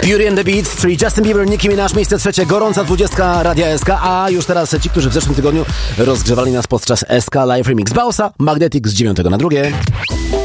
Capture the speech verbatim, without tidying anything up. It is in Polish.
Beauty and the Beat, czyli Justin Bieber, Nicki Minaj, miejsce trzecie, gorąca dwudziestka Radia S K, a już teraz ci, którzy w zeszłym tygodniu rozgrzewali nas podczas S K Live Remix Bausa, Magnetic z dziewiątego na drugie.